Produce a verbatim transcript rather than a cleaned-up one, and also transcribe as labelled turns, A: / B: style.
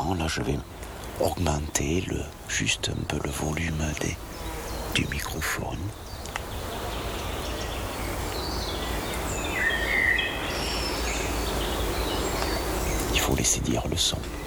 A: temps, là, je vais augmenter le, juste un peu le volume des, du microphone. Il faut laisser dire le son.